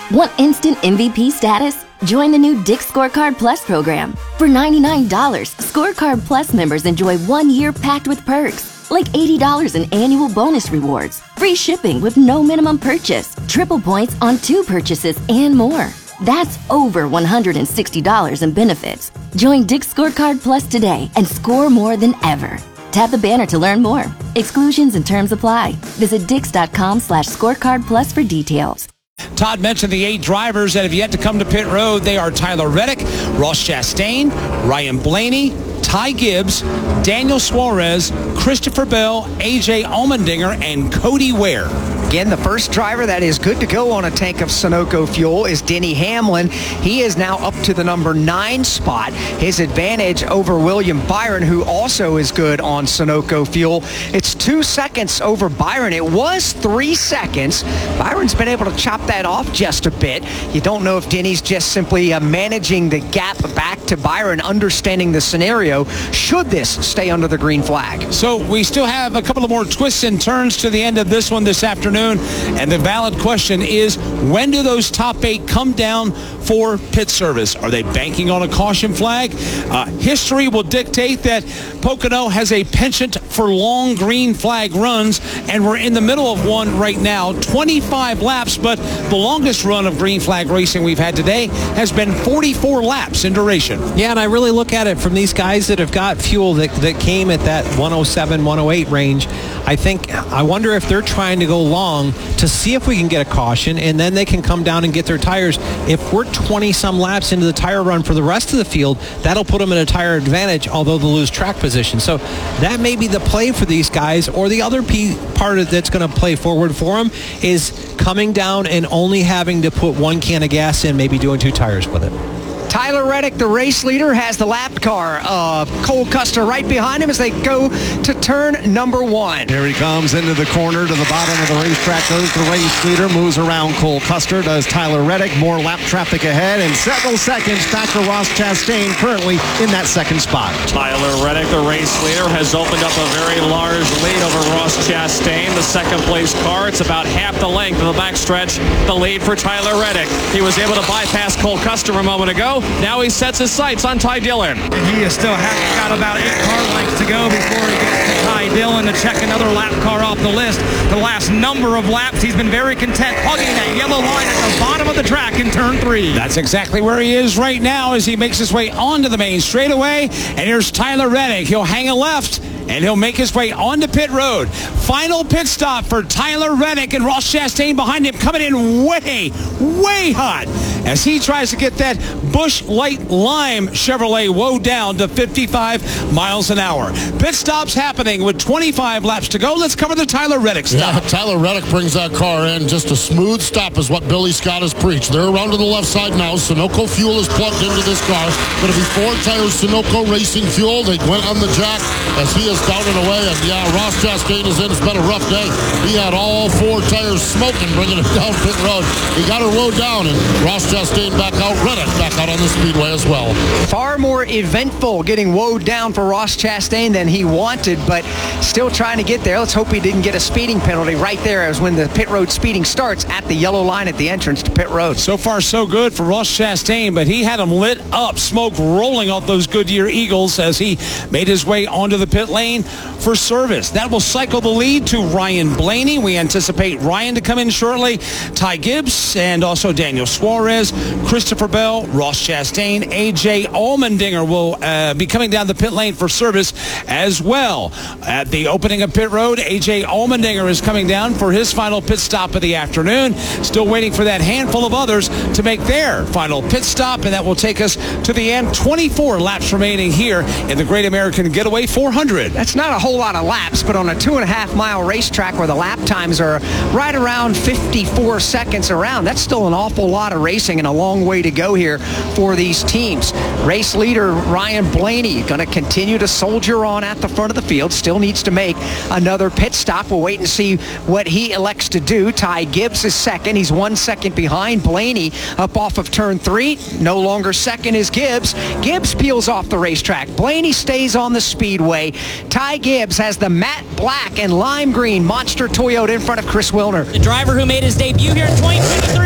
Want instant MVP status? Join the new Dick's Scorecard Plus program. For $99, Scorecard Plus members enjoy 1 year packed with perks, like $80 in annual bonus rewards, free shipping with no minimum purchase, triple points on 2 purchases, and more. That's over $160 in benefits. Join Dick's Scorecard Plus today and score more than ever. Tap the banner to learn more. Exclusions and terms apply. Visit dix.com/scorecardplus for details. Todd mentioned the 8 drivers that have yet to come to pit road. They are Tyler Reddick, Ross Chastain, Ryan Blaney, Ty Gibbs, Daniel Suarez, Christopher Bell, A.J. Allmendinger, and Cody Ware. Again, the first driver that is good to go on a tank of Sunoco fuel is Denny Hamlin. He is now up to the number 9 spot. His advantage over William Byron, who also is good on Sunoco fuel. It's 2 seconds over Byron. It was 3 seconds. Byron's been able to chop that off just a bit. You don't know if Denny's just simply managing the gap back to Byron, understanding the scenario, should this stay under the green flag. So we still have a couple of more twists and turns to the end of this one this afternoon. And the valid question is, when do those top 8 come down for pit service? Are they banking on a caution flag? History will dictate that Pocono has a penchant for long green flag runs, and we're in the middle of one right now. 25 laps, but the longest run of green flag racing we've had today has been 44 laps in duration. Yeah, and I really look at it from these guys that have got fuel that came at that 107, 108 range. I wonder if they're trying to go long to see if we can get a caution, and then they can come down and get their tires. If we're 20-some laps into the tire run for the rest of the field, that'll put them in a tire advantage, although they'll lose track position. So that may be the play for these guys, or the other part that's going to play forward for them is coming down and only having to put 1 can of gas in, maybe doing 2 tires with it. Tyler Reddick, the race leader, has the lap car. Cole Custer right behind him as they go to turn number 1. Here he comes into the corner to the bottom of the racetrack. Goes the race leader, moves around Cole Custer, does Tyler Reddick. More lap traffic ahead, and several seconds back to Ross Chastain, currently in that 2nd spot. Tyler Reddick, the race leader, has opened up a very large lead over Ross Chastain, the 2nd place car. It's about half the length of the backstretch, the lead for Tyler Reddick. He was able to bypass Cole Custer a moment ago. Now he sets his sights on Ty Dillon. And he has still got about 8 car lengths to go before he gets to Ty Dillon to check another lap car off the list. The last number of laps, he's been very content hugging that yellow line at the bottom of the track in turn 3. That's exactly where he is right now as he makes his way onto the main straightaway. And here's Tyler Reddick. He'll hang a left, and he'll make his way onto pit road. Final pit stop for Tyler Reddick, and Ross Chastain behind him, coming in way hot as he tries to get that Busch Light Lime Chevrolet woe down to 55 miles an hour. Pit stops happening with 25 laps to go. Let's cover the Tyler Reddick stop. Yeah, Tyler Reddick brings that car in. Just a smooth stop is what Billy Scott has preached. They're around to the left side now. Sunoco fuel is plugged into this car. Going to be 4 tires Sunoco Racing fuel. They went on the jack as he is down and away. And yeah, Ross Chastain is in. It's been a rough day. He had all 4 tires smoking, bringing it down pit road. He got her low down, and Ross Chastain back out. Reddick back out on the speedway as well. Far more eventful getting woed down for Ross Chastain than he wanted, but still trying to get there. Let's hope he didn't get a speeding penalty right there as when the pit road speeding starts at the yellow line at the entrance to pit road. So far, so good for Ross Chastain, but he had him lit up, smoke rolling off those Goodyear Eagles as he made his way onto the pit lane for service. That will cycle the lead to Ryan Blaney. We anticipate Ryan to come in shortly. Ty Gibbs and also Daniel Suarez, Christopher Bell, Ross Chastain, A.J. Allmendinger will be coming down the pit lane for service as well. At the opening of pit road, A.J. Allmendinger is coming down for his final pit stop of the afternoon. Still waiting for that handful of others to make their final pit stop, and that will take us to the end. 24 laps remaining here in the Great American Getaway 400. That's not a whole lot of laps, but on a 2.5-mile racetrack where the lap times are right around 54 seconds around, that's still an awful lot of racing and a long way to go here for these teams. Race leader Ryan Blaney going to continue to soldier on at the front of the field. Still needs to make another pit stop. We'll wait and see what he elects to do. Ty Gibbs is second. He's 1 second behind Blaney up off of turn 3. No longer second is Gibbs. Gibbs peels off the racetrack. Blaney stays on the speedway. Ty Gibbs has the matte black and lime green monster Toyota in front of Chris Wilner. The driver who made his debut here in 2023.